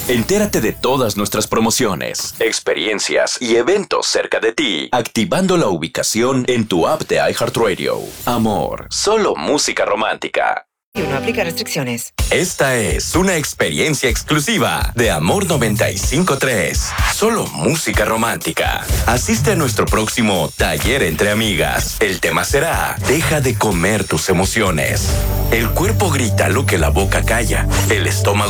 Entérate de todas nuestras promociones, experiencias y eventos cerca de ti, activando la ubicación en tu app de iHeartRadio. Amor, solo música romántica. Y no aplica restricciones. Esta es una experiencia exclusiva de Amor 95.3. Solo música romántica. Asiste a nuestro próximo taller entre amigas. El tema será: deja de comer tus emociones. El cuerpo grita lo que la boca calla. El estómago